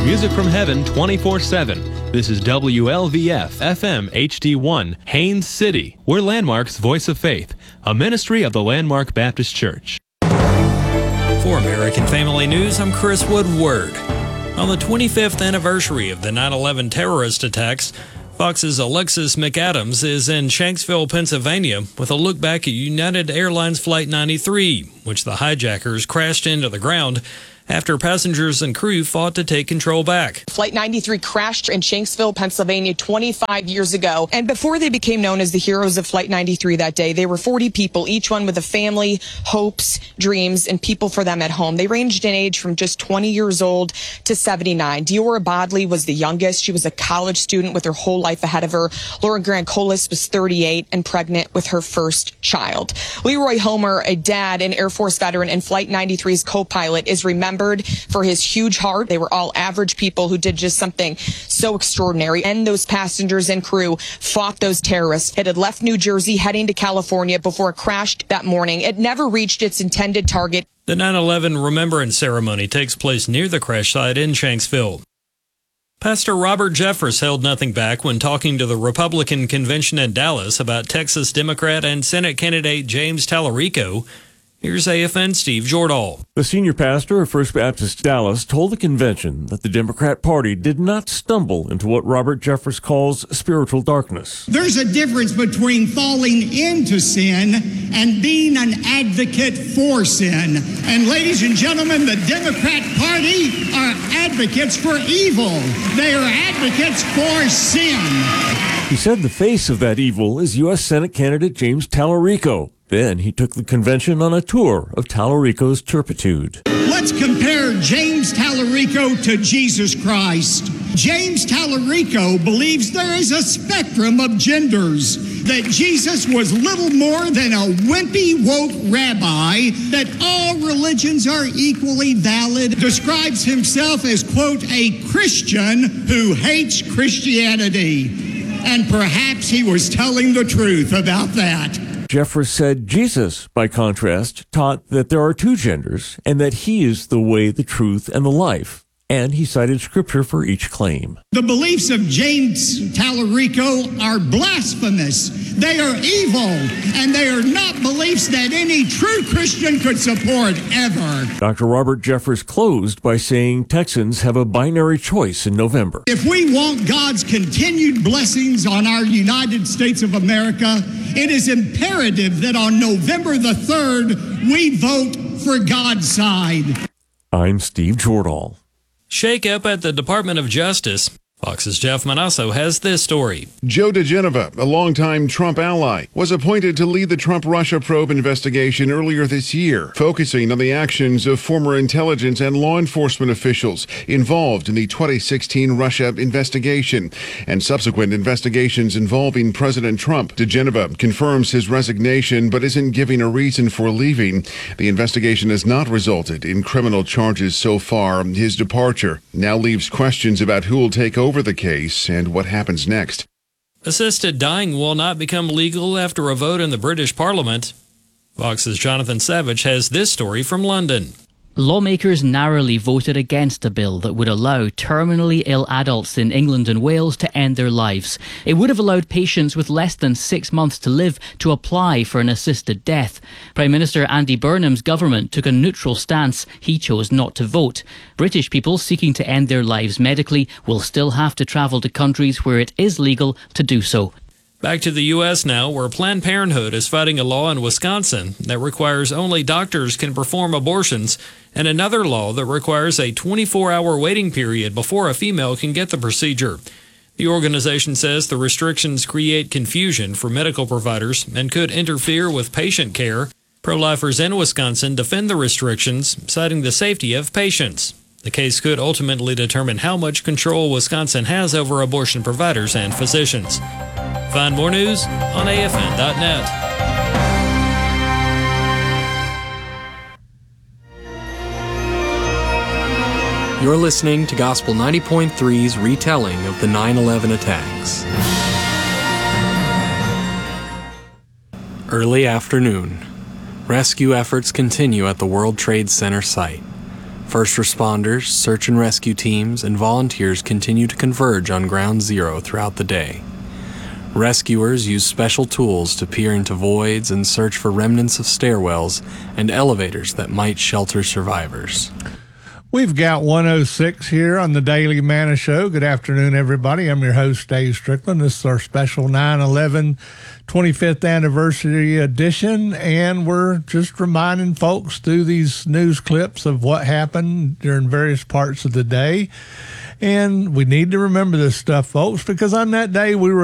Music from heaven 24/7. This is WLVF FM HD1, Haines City. We're Landmark's Voice of Faith, a ministry of the Landmark Baptist Church. For American Family News, I'm Chris Woodward. On the 25th anniversary of the 9/11 terrorist attacks, Fox's Alexis McAdams is in Shanksville, Pennsylvania, with a look back at United Airlines Flight 93, which the hijackers crashed into the ground after passengers and crew fought to take control back. Flight 93 crashed in Shanksville, Pennsylvania 25 years ago. And before they became known as the heroes of Flight 93 that day, they were 40 people, each one with a family, hopes, dreams, and people for them at home. They ranged in age from just 20 years old to 79. Diora Bodley was the youngest. She was a college student with her whole life ahead of her. Laura Grant-Colas was 38 and pregnant with her first child. Leroy Homer, a dad, an Air Force veteran, and Flight 93's co-pilot, is remembered for his huge heart. They were all average people who did just something so extraordinary. And those passengers and crew fought those terrorists. It had left New Jersey heading to California before it crashed that morning. It never reached its intended target. The 9/11 Remembrance Ceremony takes place near the crash site in Shanksville. Pastor Robert Jeffress held nothing back when talking to the Republican convention in Dallas about Texas Democrat and Senate candidate James Tallarico. Here's AFN Steve Jordahl. The senior pastor of First Baptist Dallas told the convention that the Democrat Party did not stumble into what Robert Jeffress calls spiritual darkness. There's a difference between falling into sin and being an advocate for sin. And ladies and gentlemen, the Democrat Party are advocates for evil. They are advocates for sin. He said the face of that evil is U.S. Senate candidate James Tallarico. Then he took the convention on a tour of Tallarico's turpitude. Let's compare James Tallarico to Jesus Christ. James Tallarico believes there is a spectrum of genders, that Jesus was little more than a wimpy woke rabbi, that all religions are equally valid, describes himself as, quote, a Christian who hates Christianity. And perhaps he was telling the truth about that. Jeffress said Jesus, by contrast, taught that there are two genders and that he is the way, the truth, and the life. And he cited scripture for each claim. The beliefs of James Tallarico are blasphemous. They are evil, and they are not beliefs that any true Christian could support ever. Dr. Robert Jeffress closed by saying Texans have a binary choice in November. If we want God's continued blessings on our United States of America, it is imperative that on November the 3rd, we vote for God's side. I'm Steve Jordahl. Shake-up at the Department of Justice. Fox's Jeff Manasso has this story. Joe diGenova, a longtime Trump ally, was appointed to lead the Trump-Russia probe investigation earlier this year, focusing on the actions of former intelligence and law enforcement officials involved in the 2016 Russia investigation and subsequent investigations involving President Trump. diGenova confirms his resignation but isn't giving a reason for leaving. The investigation has not resulted in criminal charges so far. His departure now leaves questions about who will take over the case and what happens next. Assisted dying will not become legal after a vote in the British Parliament. Fox's Jonathan Savage has this story from London. Lawmakers narrowly voted against a bill that would allow terminally ill adults in England and Wales to end their lives. It would have allowed patients with less than 6 months to live to apply for an assisted death. Prime Minister Andy Burnham's government took a neutral stance. He chose not to vote. British people seeking to end their lives medically will still have to travel to countries where it is legal to do so. Back to the U.S. now, where Planned Parenthood is fighting a law in Wisconsin that requires only doctors can perform abortions, and another law that requires a 24-hour waiting period before a female can get the procedure. The organization says the restrictions create confusion for medical providers and could interfere with patient care. Pro-lifers in Wisconsin defend the restrictions, citing the safety of patients. The case could ultimately determine how much control Wisconsin has over abortion providers and physicians. Find more news on AFN.net. You're listening to Gospel 90.3's retelling of the 9/11 attacks. Early afternoon. Rescue efforts continue at the World Trade Center site. First responders, search and rescue teams, and volunteers continue to converge on Ground Zero throughout the day. Rescuers use special tools to peer into voids and search for remnants of stairwells and elevators that might shelter survivors. We've got 106 here on the Daily Manna Show. Good afternoon, everybody. I'm your host, Dave Strickland. This is our special 9/11 25th anniversary edition, and we're just reminding folks through these news clips of what happened during various parts of the day. And we need to remember this stuff, folks, because on that day we were